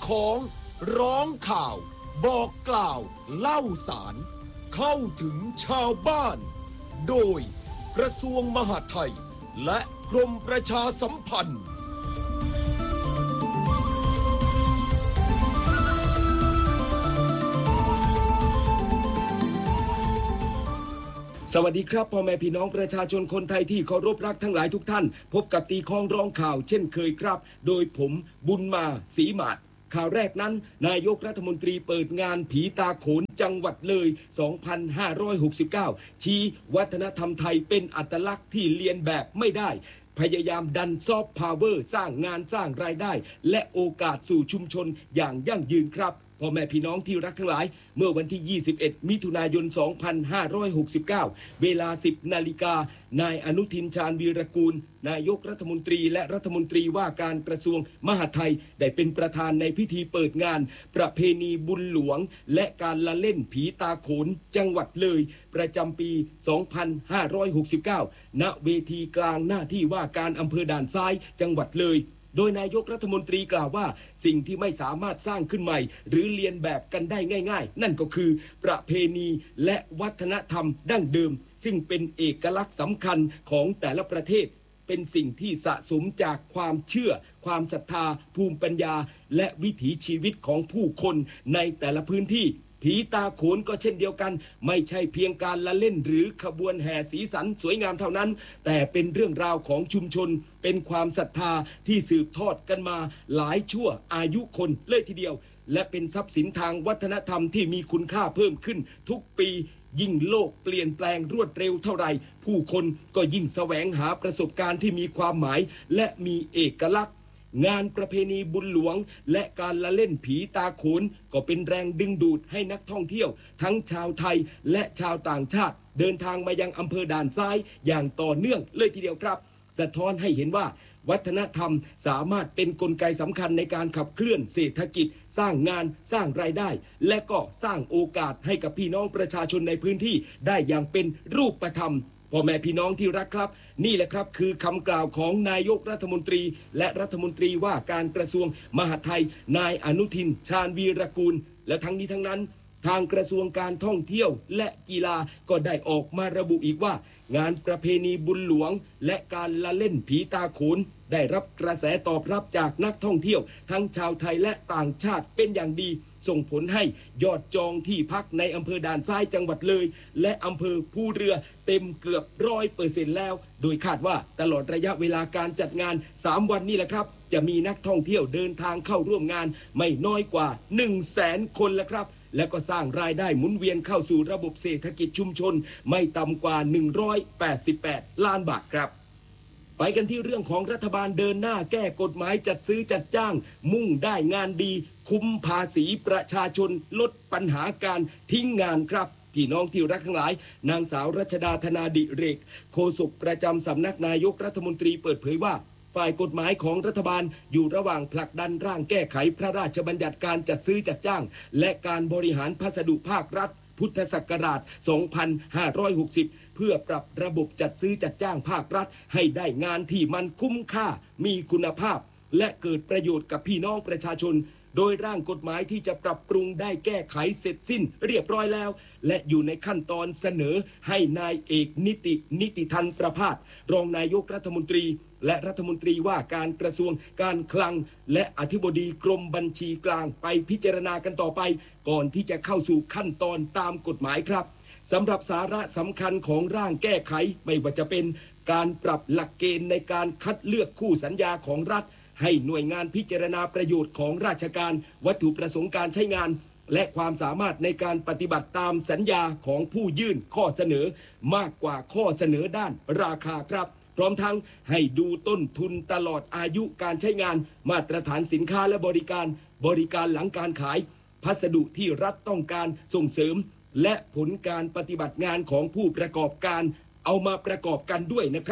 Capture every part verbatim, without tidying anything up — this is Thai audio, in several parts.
ของร้องข่าวบอกกล่าวเล่าสารเข้าถึงชาวบ้านโดยกระทรวงมหาดไทยและกรมประชาสัมพันธ์สวัสดีครับพ่อแม่พี่น้องประชาชนคนไทยที่เคารพรักทั้งหลายทุกท่านพบกับตีคล้องร้องข่าวเช่นเคยครับโดยผมบุญมาศรีมาศข่าวแรกนั้นนายกรัฐมนตรีเปิดงานผีตาโขนจังหวัดเลยสองพันห้าร้อยหกสิบเก้าชี้วัฒนธรรมไทยเป็นอัตลักษณ์ที่เลียนแบบไม่ได้พยายามดันซอฟต์พาวเวอร์สร้างงานสร้างรายได้และโอกาสสู่ชุมชนอย่างยั่งยืนครับพ่อแม่พี่น้องที่รักทั้งหลายเมื่อวันที่ยี่สิบเอ็ดมิถุนายนสองพันห้าร้อยหกสิบเก้าเวลา สิบนาฬิกา นายอนุทินชาญวีรกูลนายกรัฐมนตรีและรัฐมนตรีว่าการกระทรวงมหาดไทยได้เป็นประธานในพิธีเปิดงานประเพณีบุญหลวงและการละเล่นผีตาโขนจังหวัดเลยประจำปีสองพันห้าร้อยหกสิบเก้าณเวทีกลางหน้าที่ว่าการอำเภอด่านซ้ายจังหวัดเลยโดยนายกรัฐมนตรีกล่าวว่าสิ่งที่ไม่สามารถสร้างขึ้นใหม่หรือเลียนแบบกันได้ง่ายๆนั่นก็คือประเพณีและวัฒนธรรมดั้งเดิมซึ่งเป็นเอกลักษณ์สำคัญของแต่ละประเทศเป็นสิ่งที่สะสมจากความเชื่อความศรัทธาภูมิปัญญาและวิถีชีวิตของผู้คนในแต่ละพื้นที่ผีตาโขนก็เช่นเดียวกันไม่ใช่เพียงการละเล่นหรือขบวนแห่สีสันสวยงามเท่านั้นแต่เป็นเรื่องราวของชุมชนเป็นความศรัทธาที่สืบทอดกันมาหลายชั่วอายุคนเลยทีเดียวและเป็นทรัพย์สินทางวัฒนธรรมที่มีคุณค่าเพิ่มขึ้นทุกปียิ่งโลกเปลี่ยนแปลงรวดเร็วเท่าไหร่ผู้คนก็ยิ่งแสวงหาประสบการณ์ที่มีความหมายและมีเอกลักษณ์งานประเพณีบุญหลวงและการละเล่นผีตาโขนก็เป็นแรงดึงดูดให้นักท่องเที่ยวทั้งชาวไทยและชาวต่างชาติเดินทางมายังอำเภอด่านซ้ายอย่างต่อเนื่องเลยทีเดียวครับสะท้อนให้เห็นว่าวัฒนธรรมสามารถเป็นกลไกสำคัญในการขับเคลื่อนเศรษฐกิจสร้างงานสร้างรายได้และก็สร้างโอกาสให้กับพี่น้องประชาชนในพื้นที่ได้อย่างเป็นรูปธรรมพ่อแม่พี่น้องที่รักครับนี่แหละครับคือคำกล่าวของนายกรัฐมนตรีและรัฐมนตรีว่าการกระทรวงมหาดไทยนายอนุทินชาญวีรกูลและทั้งนี้ทั้งนั้นทางกระทรวงการท่องเที่ยวและกีฬาก็ได้ออกมาระบุอีกว่างานประเพณีบุญหลวงและการละเล่นผีตาโขนได้รับกระแสตอบรับจากนักท่องเที่ยวทั้งชาวไทยและต่างชาติเป็นอย่างดีส่งผลให้ยอดจองที่พักในอำเภอด่านซ้ายจังหวัดเลยและอำเภอภูเรือเต็มเกือบร้อยเปอร์เซ็นต์แล้วโดยคาดว่าตลอดระยะเวลาการจัดงานสามวันนี้แหละครับจะมีนักท่องเที่ยวเดินทางเข้าร่วมงานไม่น้อยกว่า หนึ่งแสน คนแล้วครับและก็สร้างรายได้หมุนเวียนเข้าสู่ระบบเศรษฐกิจชุมชนไม่ต่ำกว่าหนึ่งร้อยแปดสิบแปดล้านบาทครับไปกันที่เรื่องของรัฐบาลเดินหน้าแก้กฎหมายจัดซื้อจัดจ้างมุ่งได้งานดีคุ้มภาษีประชาชนลดปัญหาการทิ้งงานครับพี่น้องที่รักทั้งหลายนางสาวรัชดาธนาดิเรกโฆษกประจำสำนักนายกรัฐมนตรีเปิดเผยว่าฝ่ายกฎหมายของรัฐบาลอยู่ระหว่างผลักดันร่างแก้ไขพระราชบัญญัติการจัดซื้อจัดจ้างและการบริหารพัสดุภาครัฐพุทธศักราชสองพันห้าร้อยหกสิบเพื่อปรับระบบจัดซื้อจัดจ้างภาครัฐให้ได้งานที่มันคุ้มค่ามีคุณภาพและเกิดประโยชน์กับพี่น้องประชาชนโดยร่างกฎหมายที่จะปรับปรุงได้แก้ไขเสร็จสิ้นเรียบร้อยแล้วและอยู่ในขั้นตอนเสนอให้นายเอกนิตินิติทันประภาสรองนายกรัฐมนตรีและรัฐมนตรีว่าการกระทรวงการคลังและอธิบดีกรมบัญชีกลางไปพิจารณากันต่อไปก่อนที่จะเข้าสู่ขั้นตอนตามกฎหมายครับสำหรับสาระสำคัญของร่างแก้ไขไม่ว่าจะเป็นการปรับหลักเกณฑ์ในการคัดเลือกคู่สัญญาของรัฐให้หน่วยงานพิจารณาประโยชน์ของราชการวัตถุประสงค์การใช้งานและความสามารถในการปฏิบัติตามสัญญาของผู้ยื่นข้อเสนอมากกว่าข้อเสนอด้านราคาครับพร้อมทั้งให้ดูต้นทุนตลอดอายุการใช้งานมาตรฐานสินค้าและบริการบริการหลังการขายพัสดุที่รัฐต้องการส่งเสริมและผลการปฏิบัติงานของผู้ประกอบการเอามาประกอบกันด้วยนะครับ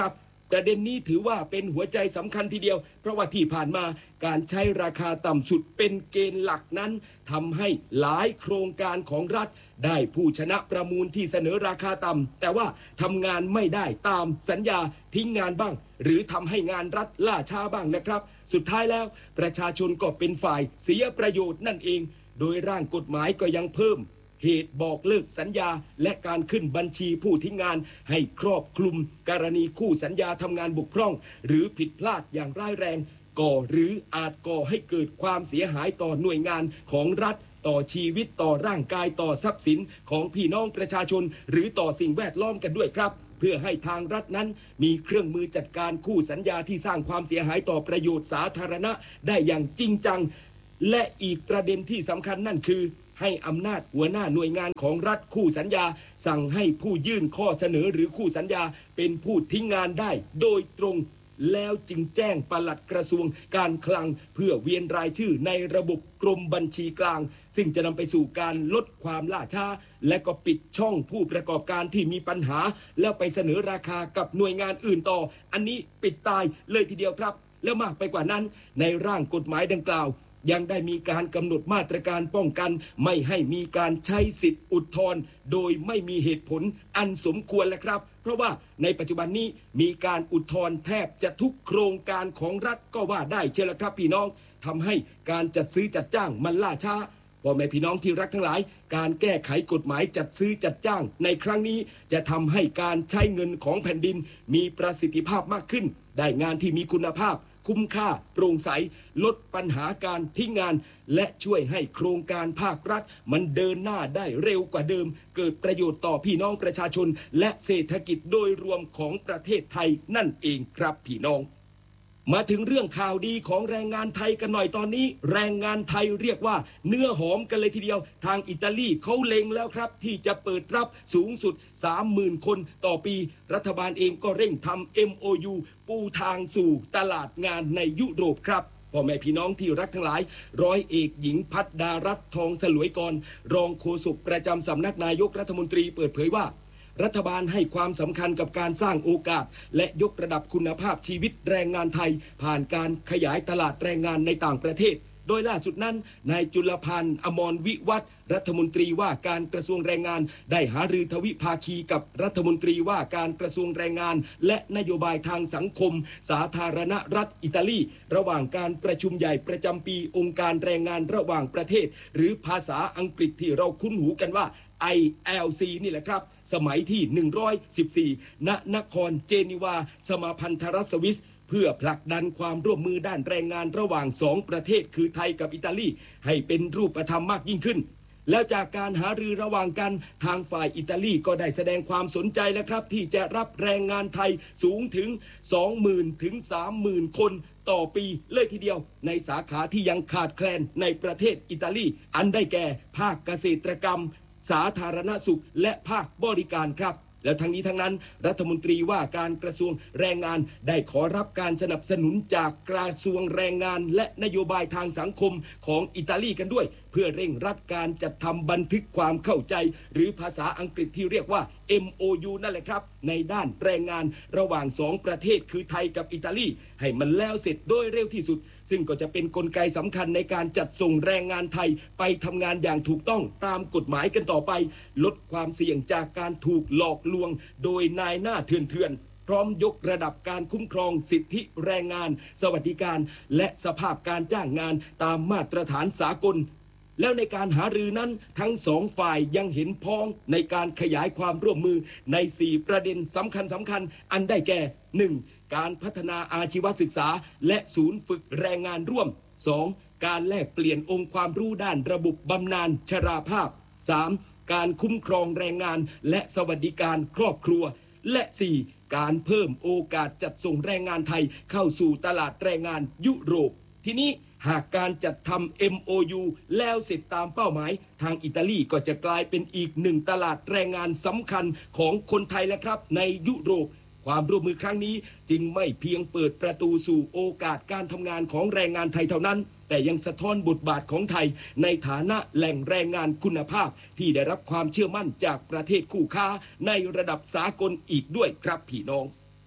ประเด็นนี้ถือว่าเป็นหัวใจสำคัญทีเดียวเพราะว่าที่ผ่านมาการใช้ราคาต่ำสุดเป็นเกณฑ์หลักนั้นทำให้หลายโครงการของรัฐได้ผู้ชนะประมูลที่เสนอราคาต่ำแต่ว่าทำงานไม่ได้ตามสัญญาทิ้งงานบ้างหรือทำให้งานรัฐล่าช้าบ้างนะครับสุดท้ายแล้วประชาชนก็เป็นฝ่ายเสียประโยชน์นั่นเองโดยร่างกฎหมายก็ยังเพิ่มเหตุบอกเลิกสัญญาและการขึ้นบัญชีผู้ทิ้งงานให้ครอบคลุมกรณีคู่สัญญาทำงานบกพร่องหรือผิดพลาดอย่างร้ายแรงก่อหรืออาจก่อให้เกิดความเสียหายต่อหน่วยงานของรัฐต่อชีวิตต่อร่างกายต่อทรัพย์สินของพี่น้องประชาชนหรือต่อสิ่งแวดล้อมกันด้วยครับเพื่อให้ทางรัฐนั้นมีเครื่องมือจัดการคู่สัญญาที่สร้างความเสียหายต่อประโยชน์สาธารณะได้อย่างจริงจังและอีกประเด็นที่สำคัญนั่นคือให้อำนาจหัวหน้าหน่วยงานของรัฐคู่สัญญาสั่งให้ผู้ยื่นข้อเสนอหรือคู่สัญญาเป็นผู้ทิ้งงานได้โดยตรงแล้วจึงแจ้งปลัดกระทรวงการคลังเพื่อเวียนรายชื่อในระบบกรมบัญชีกลางซึ่งจะนำไปสู่การลดความล่าช้าและก็ปิดช่องผู้ประกอบการที่มีปัญหาแล้วไปเสนอราคากับหน่วยงานอื่นต่ออันนี้ปิดตายเลยทีเดียวครับแล้วมากไปกว่านั้นในร่างกฎหมายดังกล่าวยังได้มีการกำหนดมาตรการป้องกันไม่ให้มีการใช้สิทธิอุทธรณ์โดยไม่มีเหตุผลอันสมควรแล้วครับเพราะว่าในปัจจุบันนี้มีการอุทธรณ์แทบจะทุกโครงการของรัฐก็ว่าได้เชียวละครับพี่น้องทำให้การจัดซื้อจัดจ้างมันล่าช้าพ่อแม่พี่น้องที่รักทั้งหลายการแก้ไขกฎหมายจัดซื้อจัดจ้างในครั้งนี้จะทำให้การใช้เงินของแผ่นดินมีประสิทธิภาพมากขึ้นได้งานที่มีคุณภาพคุ้มค่าโปร่งใสลดปัญหาการทิ้งงานและช่วยให้โครงการภาครัฐมันเดินหน้าได้เร็วกว่าเดิมเกิดประโยชน์ต่อพี่น้องประชาชนและเศรษฐกิจโดยรวมของประเทศไทยนั่นเองครับพี่น้องมาถึงเรื่องข่าวดีของแรงงานไทยกันหน่อยตอนนี้แรงงานไทยเรียกว่าเนื้อหอมกันเลยทีเดียวทางอิตาลีเขาเล็งแล้วครับที่จะเปิดรับสูงสุด สามหมื่น คนต่อปีรัฐบาลเองก็เร่งทำ เอ็ม โอ ยู ปูทางสู่ตลาดงานในยุโรปครับพ่อแม่พี่น้องที่รักทั้งหลายร้อยเอกหญิงพัฒดารัตน์ทองสลวยกรรองโฆษกประจำสำนักนายกรัฐมนตรีเปิดเผยว่ารัฐบาลให้ความสำคัญกับการสร้างโอกาสและยกระดับคุณภาพชีวิตแรงงานไทยผ่านการขยายตลาดแรงงานในต่างประเทศโดยล่าสุดนั้นนายจุลพันธ์อมรวิวัฒน์รัฐมนตรีว่าการกระทรวงแรงงานได้หารือทวิภาคีกับรัฐมนตรีว่าการกระทรวงแรงงานและนโยบายทางสังคมสาธารณรัฐอิตาลีระหว่างการประชุมใหญ่ประจำปีองค์การแรงงานระหว่างประเทศหรือภาษาอังกฤษที่เราคุ้นหูกันว่า ไอ แอล ซี นี่แหละครับสมัยที่หนึ่งร้อยสิบสี่ณนครเจนีวาสมาพันธรัฐสวิสเพื่อผลักดันความร่วมมือด้านแรงงานระหว่างสองประเทศคือไทยกับอิตาลีให้เป็นรูปธรรมมากยิ่งขึ้นแล้วจากการหารือระหว่างกันทางฝ่ายอิตาลีก็ได้แสดงความสนใจแล้วครับที่จะรับแรงงานไทยสูงถึง สองหมื่น ถึง สามหมื่น คนต่อปีเลยทีเดียวในสาขาที่ยังขาดแคลนในประเทศอิตาลีอันได้แก่ภาคเกษตรกรรมสาธารณสุขและภาคบริการครับแล้วทั้งนี้ทั้งนั้นรัฐมนตรีว่าการกระทรวงแรงงานได้ขอรับการสนับสนุนจากกระทรวงแรงงานและนโยบายทางสังคมของอิตาลีกันด้วยเพื่อเร่งรัดการจัดทำบันทึกความเข้าใจหรือภาษาอังกฤษที่เรียกว่า เอ็ม โอ ยู นั่นแหละครับในด้านแรงงานระหว่างสองประเทศคือไทยกับอิตาลีให้มันแล้วเสร็จโดยเร็วที่สุดซึ่งก็จะเป็นกลไกสำคัญในการจัดส่งแรงงานไทยไปทำงานอย่างถูกต้องตามกฎหมายกันต่อไปลดความเสี่ยงจากการถูกหลอกลวงโดยนายหน้าเถื่อนๆพร้อมยกระดับการคุ้มครองสิทธิแรงงานสวัสดิการและสภาพการจ้างงานตามมาตรฐานสากลแล้วในการหารือนั้นทั้งสองฝ่ายยังเห็นพ้องในการขยายความร่วมมือในสี่ประเด็นสำคัญสำคัญอันได้แก่ หนึ่ง. การพัฒนาอาชีวศึกษาและศูนย์ฝึกแรงงานร่วม สอง. การแลกเปลี่ยนองค์ความรู้ด้านระบบบำนาญชราภาพ สาม. การคุ้มครองแรงงานและสวัสดิการครอบครัวและ สี่. การเพิ่มโอกาสจัดส่งแรงงานไทยเข้าสู่ตลาดแรงงานยุโรปทีนี้หากการจัดทำ เอ็ม โอ ยู แล้วเสร็จตามเป้าหมายทางอิตาลีก็จะกลายเป็นอีกหนึ่งตลาดแรงงานสำคัญของคนไทยแล้วครับในยุโรปความร่วมมือครั้งนี้จึงไม่เพียงเปิดประตูสู่โอกาสการทำงานของแรงงานไทยเท่านั้นแต่ยังสะท้อนบทบาทของไทยในฐานะแหล่งแรงงานคุณภาพที่ได้รับความเชื่อมั่นจากประเทศคู่ค้าในระดับสากลอีกด้วยครับพี่น้อง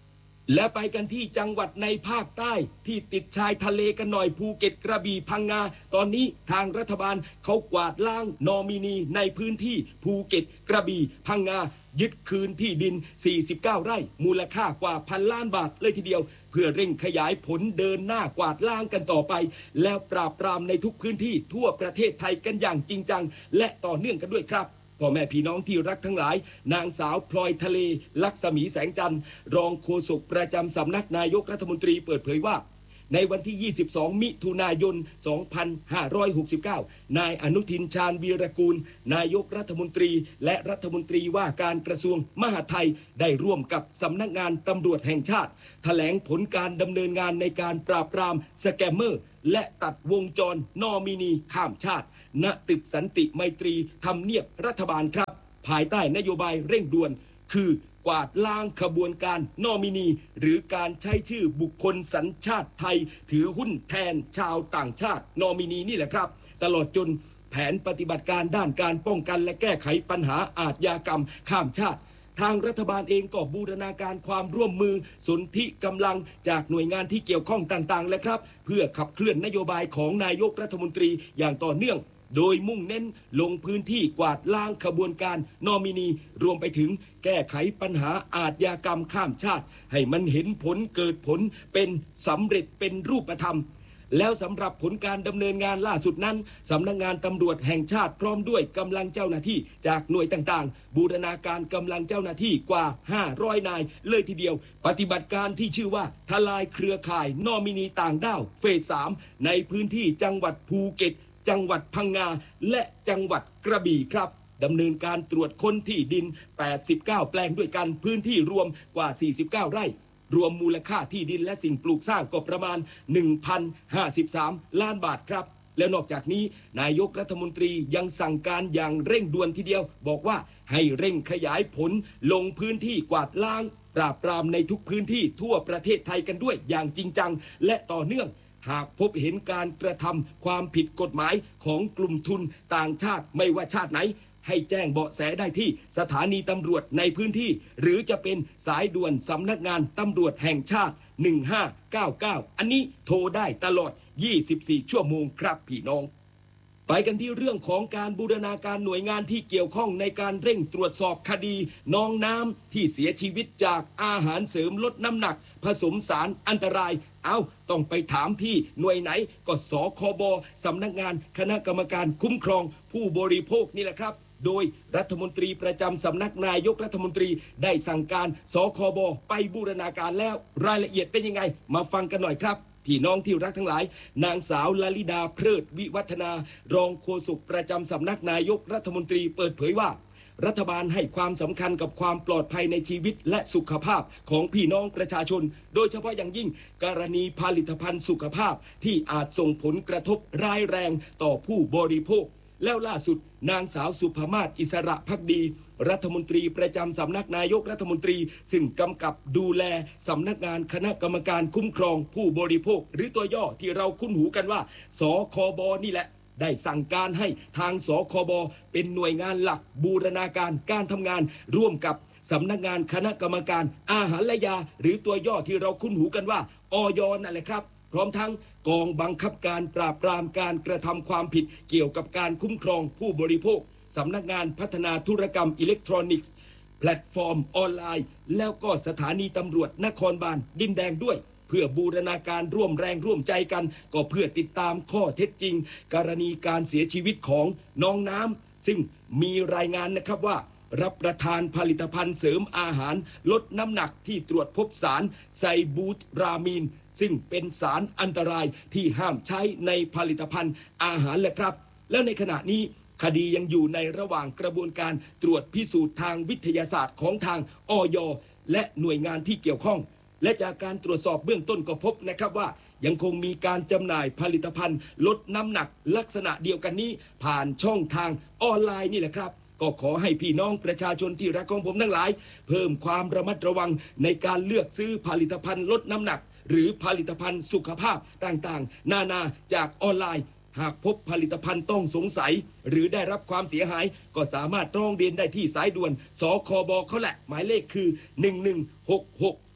และไปกันที่จังหวัดในภาคใต้ที่ติดชายทะเลกันหน่อยภูเก็ตกระบี่พังงาตอนนี้ทางรัฐบาลเขากวาดล้างนอมินีในพื้นที่ภูเก็ตกระบี่พังงายึดคืนที่ดินสี่สิบเก้าไร่มูลค่ากว่าพันล้านบาทเลยทีเดียวเพื่อเร่งขยายผลเดินหน้ากวาดล้างกันต่อไปแล้วปราบปรามในทุกพื้นที่ทั่วประเทศไทยกันอย่างจริงจังและต่อเนื่องกันด้วยครับพ่อแม่พี่น้องที่รักทั้งหลายนางสาวพลอยทะเลลักษมีแสงจันทร์รองโฆษกประจำสำนักนายกรัฐมนตรีเปิดเผยว่าในวันที่ยี่สิบสองมิถุนายนสองพันห้าร้อยหกสิบเก้านายอนุทินชาญวีรกูลนายกรัฐมนตรีและรัฐมนตรีว่าการกระทรวงมหาดไทยได้ร่วมกับสำนักงานตำรวจแห่งชาติแถลงผลการดำเนินงานในการปราบปรามสแกมเมอร์และตัดวงจรนอมินีข้ามชาติณตึกสันติไมตรีทำเนียบรัฐบาลครับภายใต้นโยบายเร่งด่วนคือกวาดล้างขบวนการนอมินีหรือการใช้ชื่อบุคคลสัญชาติไทยถือหุ้นแทนชาวต่างชาตินอมินีนี่แหละครับตลอดจนแผนปฏิบัติการด้านการป้องกันและแก้ไขปัญหาอาชญากรรมข้ามชาติทางรัฐบาลเองก็บูรณาการความร่วมมือสนธิกำลังจากหน่วยงานที่เกี่ยวข้องต่างๆและครับเพื่อขับเคลื่อนนโยบายของนายกรัฐมนตรีอย่างต่อเนื่องโดยมุ่งเน้นลงพื้นที่กวาดล้างขบวนการนอมินีรวมไปถึงแก้ไขปัญหาอาชญากรรมข้ามชาติให้มันเห็นผลเกิดผลเป็นสำเร็จเป็นรูปธรรมแล้วสำหรับผลการดำเนินงานล่าสุดนั้นสำนักงานตำรวจแห่งชาติพร้อมด้วยกำลังเจ้าหน้าที่จากหน่วยต่างๆบูรณาการกำลังเจ้าหน้าที่กว่าห้าร้อยนายเลยทีเดียวปฏิบัติการที่ชื่อว่าทลายเครือข่ายนอมินีต่างด้าวเฟสสามในพื้นที่จังหวัดภูเก็ตจังหวัดพังงาและจังหวัดกระบี่ครับดำเนินการตรวจค้นที่ดินแปดสิบเก้าแปลงด้วยกันพื้นที่รวมกว่าสี่สิบเก้าไร่รวมมูลค่าที่ดินและสิ่งปลูกสร้างก็ประมาณ หนึ่งพันห้าสิบสาม ล้านบาทครับแล้วนอกจากนี้นายกรัฐมนตรียังสั่งการอย่างเร่งด่วนทีเดียวบอกว่าให้เร่งขยายผลลงพื้นที่กวาดล้างปราบปรามในทุกพื้นที่ทั่วประเทศไทยกันด้วยอย่างจริงจังและต่อเนื่องหากพบเห็นการกระทำความผิดกฎหมายของกลุ่มทุนต่างชาติไม่ว่าชาติไหนให้แจ้งเบาะแสได้ที่สถานีตำรวจในพื้นที่หรือจะเป็นสายด่วนสำนักงานตำรวจแห่งชาติหนึ่งห้าเก้าเก้าอันนี้โทรได้ตลอดยี่สิบสี่ชั่วโมงครับพี่น้องไปกันที่เรื่องของการบูรณาการหน่วยงานที่เกี่ยวข้องในการเร่งตรวจสอบคดีน้องน้ำที่เสียชีวิตจากอาหารเสริมลดน้ำหนักผสมสารอันตรายเอาต้องไปถามที่หน่วยไหนก็สคบสำนักงานคณะกรรมการคุ้มครองผู้บริโภคนี่แหละครับโดยรัฐมนตรีประจำสำนักนายกรัฐมนตรีได้สั่งการสคบไปบูรณาการแล้วรายละเอียดเป็นยังไงมาฟังกันหน่อยครับพี่น้องที่รักทั้งหลายนางสาวลลิดาเพลิดวิวัฒนารองโฆษกประจำสำนักนายกรัฐมนตรีเปิดเผยว่ารัฐบาลให้ความสำคัญกับความปลอดภัยในชีวิตและสุขภาพของพี่น้องประชาชนโดยเฉพาะอย่างยิ่งกรณีผลิตภัณฑ์สุขภาพที่อาจส่งผลกระทบร้ายแรงต่อผู้บริโภคแล้วล่าสุดนางสาวสุภมาศอิสระภักดีรัฐมนตรีประจำสำนักนายกรัฐมนตรีซึ่งกำกับดูแลสำนักงานคณะกรรมการคุ้มครองผู้บริโภคหรือตัวย่อที่เราคุ้นหูกันว่าสคบนี่แหละได้สั่งการให้ทางสคบเป็นหน่วยงานหลักบูรณาการการทำงานร่วมกับสำนักงานคณะกรรมการอาหารและยาหรือตัวย่อที่เราคุ้นหูกันว่าอย.นั่นแหละครับพร้อมทั้งกองบังคับการปราบปรามการกระทำความผิดเกี่ยวกับการคุ้มครองผู้บริโภคสำนักงานพัฒนาธุรกรรมอิเล็กทรอนิกส์แพลตฟอร์มออนไลน์แล้วก็สถานีตำรวจนครบาลดินแดงด้วยเพื่อบูรณาการร่วมแรงร่วมใจกันก็เพื่อติดตามข้อเท็จจริงกรณีการเสียชีวิตของน้องน้ำซึ่งมีรายงานนะครับว่ารับประทานผลิตภัณฑ์เสริมอาหารลดน้ำหนักที่ตรวจพบสารไซบูตรามีนซึ่งเป็นสารอันตรายที่ห้ามใช้ในผลิตภัณฑ์อาหารแหละครับแล้วในขณะนี้คดียังอยู่ในระหว่างกระบวนการตรวจพิสูจน์ทางวิทยาศาสตร์ของทางอย.และหน่วยงานที่เกี่ยวข้องและจากการตรวจสอบเบื้องต้นก็พบนะครับว่ายังคงมีการจำหน่ายผลิตภัณฑ์ลดน้ำหนักลักษณะเดียวกันนี้ผ่านช่องทางออนไลน์นี่แหละครับก็ขอให้พี่น้องประชาชนที่รักของผมทั้งหลายเพิ่มความระมัดระวังในการเลือกซื้อผลิตภัณฑ์ลดน้ำหนักหรือผลิตภัณฑ์สุขภาพต่างๆนานาจากออนไลน์หากพบผลิตภัณฑ์ต้องสงสัยหรือได้รับความเสียหายก็สามารถร้องเรียนได้ที่สายด่วนสคบเขาแหละหมายเลขคือหนึ่งหนึ่งหกหก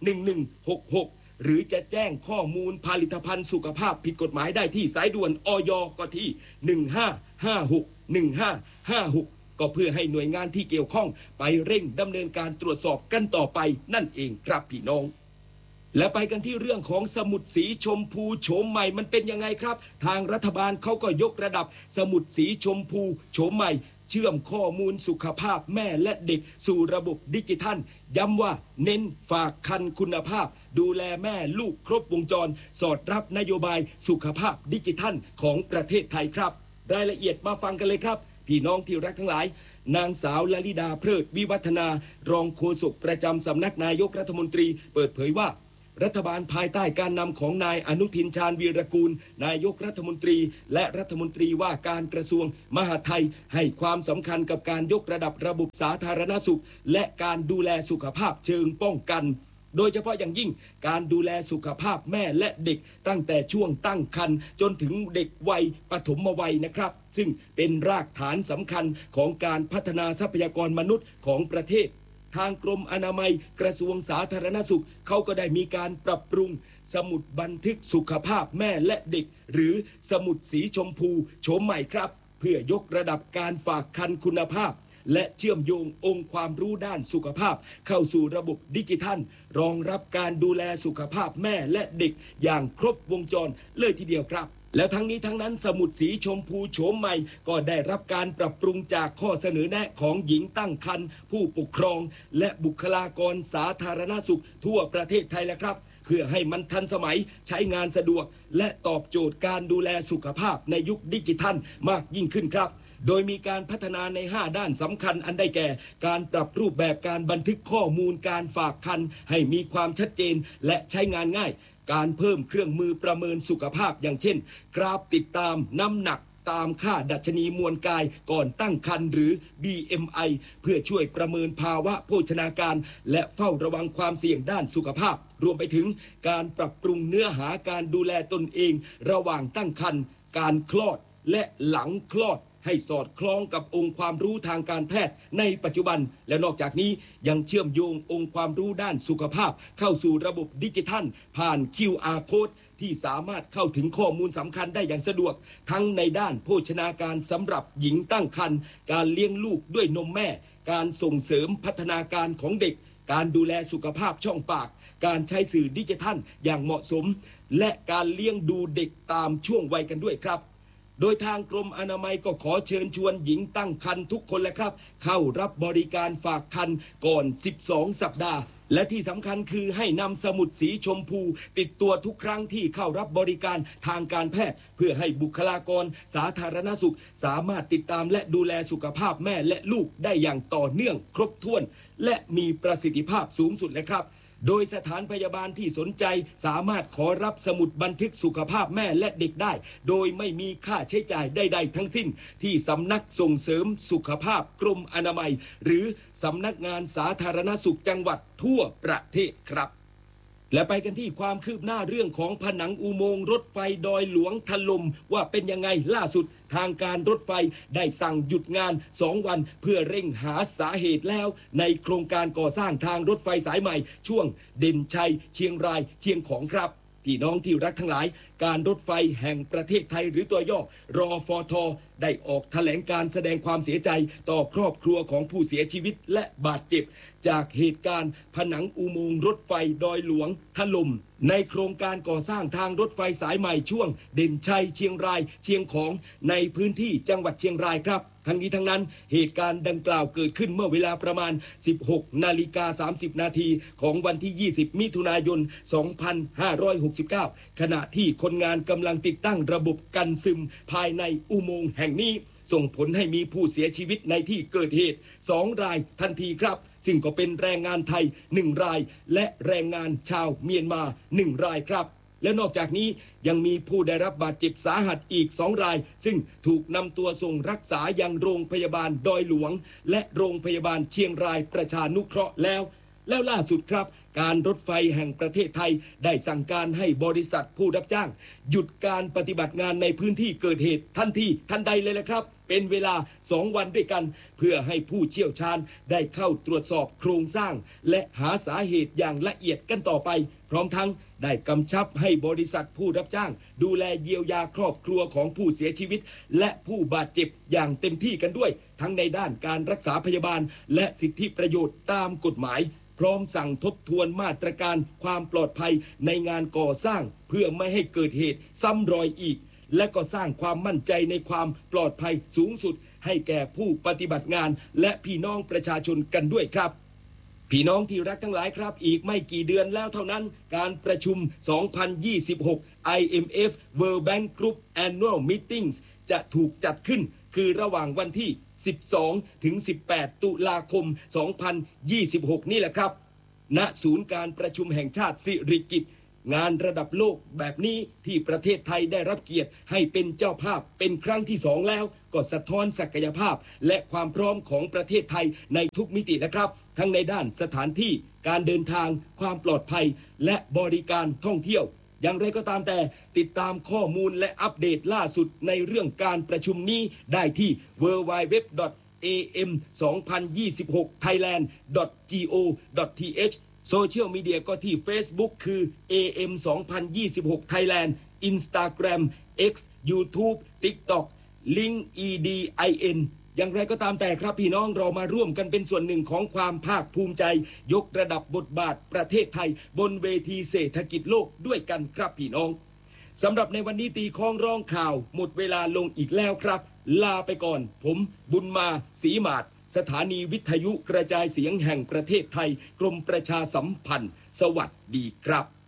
หนึ่งหนึ่งหกหกหรือจะแจ้งข้อมูลผลิตภัณฑ์สุขภาพผิดกฎหมายได้ที่สายด่วนอย.ก็ที่หนึ่งห้าห้าหก หนึ่งห้าห้าหกก็เพื่อให้หน่วยงานที่เกี่ยวข้องไปเร่งดำเนินการตรวจสอบกันต่อไปนั่นเองครับพี่น้องและไปกันที่เรื่องของสมุดสีชมพูโฉมใหม่มันเป็นยังไงครับทางรัฐบาลเขาก็ยกระดับสมุดสีชมพูโฉมใหม่เชื่อมข้อมูลสุขภาพแม่และเด็กสู่ระบบดิจิทัลย้ำว่าเน้นฝากคันคุณภาพดูแลแม่ลูกครบวงจรสอดรับนโยบายสุขภาพดิจิทัลของประเทศไทยครับรายละเอียดมาฟังกันเลยครับพี่น้องที่รักทั้งหลายนางสาวลลิดาเพลิดวิวัฒนารองโฆษกประจำสำนักนายกรัฐมนตรีเปิดเผยว่ารัฐบาลภายใต้การนำของนายอนุทินชาญวีรกูลนายกรัฐมนตรีและรัฐมนตรีว่าการกระทรวงมหาดไทยให้ความสำคัญกับการยกระดับระบบสาธารณสุขและการดูแลสุขภาพเชิงป้องกันโดยเฉพาะอย่างยิ่งการดูแลสุขภาพแม่และเด็กตั้งแต่ช่วงตั้งครรภ์จนถึงเด็กวัยปฐมวัยนะครับซึ่งเป็นรากฐานสำคัญของการพัฒนาทรัพยากรมนุษย์ของประเทศทางกรมอนามัยกระทรวงสาธารณสุขเขาก็ได้มีการปรับปรุงสมุดบันทึกสุขภาพแม่และเด็กหรือสมุดสีชมพูโฉมใหม่ครับเพื่อยกระดับการฝากคันคุณภาพและเชื่อมโยงองค์ความรู้ด้านสุขภาพเข้าสู่ระบบดิจิทัลรองรับการดูแลสุขภาพแม่และเด็กอย่างครบวงจรเลยทีเดียวครับแล้วทั้งนี้ทั้งนั้นสมุดสีชมพูโฉมใหม่ก็ได้รับการปรับปรุงจากข้อเสนอแนะของหญิงตั้งครรภ์ผู้ปกครองและบุคลากรสาธารณสุขทั่วประเทศไทยแล้วครับเพื่อให้มันทันสมัยใช้งานสะดวกและตอบโจทย์การดูแลสุขภาพในยุคดิจิทัลมากยิ่งขึ้นครับโดยมีการพัฒนาในห้าด้านสำคัญอันได้แก่การปรับรูปแบบการบันทึกข้อมูลการฝากคันให้มีความชัดเจนและใช้งานง่ายการเพิ่มเครื่องมือประเมินสุขภาพอย่างเช่นกราฟติดตามน้ำหนักตามค่าดัชนีมวลกายก่อนตั้งครรภ์หรือ บี เอ็ม ไอ เพื่อช่วยประเมินภาวะโภชนาการและเฝ้าระวังความเสี่ยงด้านสุขภาพรวมไปถึงการปรับปรุงเนื้อหาการดูแลตนเองระหว่างตั้งครรภ์การคลอดและหลังคลอดให้สอดคล้องกับองค์ความรู้ทางการแพทย์ในปัจจุบันและนอกจากนี้ยังเชื่อมโยงองค์ความรู้ด้านสุขภาพเข้าสู่ระบบดิจิทัลผ่าน คิว อาร์ Code ที่สามารถเข้าถึงข้อมูลสำคัญได้อย่างสะดวกทั้งในด้านโภชนาการสำหรับหญิงตั้งครรภ์การเลี้ยงลูกด้วยนมแม่การส่งเสริมพัฒนาการของเด็กการดูแลสุขภาพช่องปากการใช้สื่อดิจิทัลอย่างเหมาะสมและการเลี้ยงดูเด็กตามช่วงวัยกันด้วยครับโดยทางกรมอนามัยก็ขอเชิญชวนหญิงตั้งครรภ์ทุกคนแหละครับเข้ารับบริการฝากครรภ์ก่อนสิบสองสัปดาห์และที่สำคัญคือให้นำสมุดสีชมพูติดตัวทุกครั้งที่เข้ารับบริการทางการแพทย์เพื่อให้บุคลากรสาธารณสุขสามารถติดตามและดูแลสุขภาพแม่และลูกได้อย่างต่อเนื่องครบถ้วนและมีประสิทธิภาพสูงสุดเลยครับโดยสถานพยาบาลที่สนใจสามารถขอรับสมุดบันทึกสุขภาพแม่และเด็กได้โดยไม่มีค่าใช้จ่ายใดๆทั้งสิ้นที่สำนักส่งเสริมสุขภาพกรมอนามัยหรือสำนักงานสาธารณสุขจังหวัดทั่วประเทศครับและไปกันที่ความคืบหน้าเรื่องของผนังอุโมงค์รถไฟดอยหลวงถล่มว่าเป็นยังไงล่าสุดทางการรถไฟได้สั่งหยุดงานสองวันเพื่อเร่งหาสาเหตุแล้วในโครงการก่อสร้างทางรถไฟสายใหม่ช่วงเด่นชัยเชียงรายเชียงของครับพี่น้องที่รักทั้งหลายการรถไฟแห่งประเทศไทยหรือตัวย่อรอฟทได้ออกแถลงการแสดงความเสียใจต่อครอบครัวของผู้เสียชีวิตและบาดเจ็บจากเหตุการณ์ผนังอุโมงค์รถไฟดอยหลวงถล่มในโครงการก่อสร้างทางรถไฟสายใหม่ช่วงเด่นชัยเชียงรายเชียงของในพื้นที่จังหวัดเชียงรายครับทั้งนี้ทั้งนั้นเหตุการณ์ดังกล่าวเกิดขึ้นเมื่อเวลาประมาณ สิบหกนาฬิกาสามสิบนาทีของวันที่ยี่สิบมิถุนายนสองพันห้าร้อยหกสิบเก้าขณะที่คนงานกำลังติดตั้งระบบกันซึมภายในอุโมงค์แห่งนี้ส่งผลให้มีผู้เสียชีวิตในที่เกิดเหตุสองรายทันทีครับซึ่งก็เป็นแรงงานไทยหนึ่งรายและแรงงานชาวเมียนมาหนึ่งรายครับและนอกจากนี้ยังมีผู้ได้รับบาดเจ็บสาหัสอีกสองรายซึ่งถูกนำตัวส่งรักษายังโรงพยาบาลดอยหลวงและโรงพยาบาลเชียงรายประชานุเคราะห์แล้วแล้วล่าสุดครับการรถไฟแห่งประเทศไทยได้สั่งการให้บริษัทผู้รับจ้างหยุดการปฏิบัติงานในพื้นที่เกิดเหตุทันทีทันใดเลยละครับเป็นเวลาสองวันด้วยกันเพื่อให้ผู้เชี่ยวชาญได้เข้าตรวจสอบโครงสร้างและหาสาเหตุอย่างละเอียดกันต่อไปพร้อมทั้งได้กำชับให้บริษัทผู้รับจ้างดูแลเยียวยาครอบครัวของผู้เสียชีวิตและผู้บาดเจ็บอย่างเต็มที่กันด้วยทั้งในด้านการรักษาพยาบาลและสิทธิประโยชน์ตามกฎหมายพร้อมสั่งทบทวนมาตรการความปลอดภัยในงานก่อสร้างเพื่อไม่ให้เกิดเหตุซ้ำรอยอีกและก็สร้างความมั่นใจในความปลอดภัยสูงสุดให้แก่ผู้ปฏิบัติงานและพี่น้องประชาชนกันด้วยครับพี่น้องที่รักทั้งหลายครับอีกไม่กี่เดือนแล้วเท่านั้นการประชุมสองพันยี่สิบหก ไอ เอ็ม เอฟ World Bank Group Annual Meetings จะถูกจัดขึ้นคือระหว่างวันที่สิบสองถึงสิบแปดตุลาคมสองพันยี่สิบหกนี่แหละครับณศูนย์การประชุมแห่งชาติสิริกิติ์งานระดับโลกแบบนี้ที่ประเทศไทยได้รับเกียรติให้เป็นเจ้าภาพเป็นครั้งที่สองแล้วก็สะท้อนศักยภาพและความพร้อมของประเทศไทยในทุกมิตินะครับทั้งในด้านสถานที่การเดินทางความปลอดภัยและบริการท่องเที่ยวอย่างไรก็ตามแต่ติดตามข้อมูลและอัปเดตล่าสุดในเรื่องการประชุมนี้ได้ที่ ดับเบิลยู ดับเบิลยู ดับเบิลยู ดอท เอ เอ็ม สองพันยี่สิบหก ไทยแลนด์ ดอท จี โอ ดอท ที เอช โซเชียลมีเดียก็ที่ Facebook คือ เอ เอ็ม สองพันยี่สิบหก Thailand Instagram X YouTube TikTok LinkedIn อย่างไรก็ตามแต่ครับพี่น้องเรามาร่วมกันเป็นส่วนหนึ่งของความภาคภูมิใจยกระดับบทบาทประเทศไทยบนเวทีเศรษฐกิจโลกด้วยกันครับพี่น้องสำหรับในวันนี้ตีคล้องร้องข่าวหมดเวลาลงอีกแล้วครับลาไปก่อนผมบุญมาศรีหมาดสถานีวิทยุกระจายเสียงแห่งประเทศไทยกรมประชาสัมพันธ์สวัสดีครับ